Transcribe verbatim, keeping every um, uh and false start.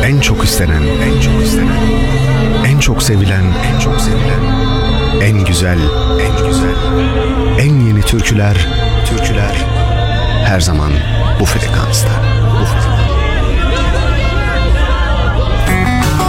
En çok istenen, en çok istenen, en çok sevilen, en çok sevilen, en güzel, en güzel, en yeni türküler, türküler her zaman bu frekans.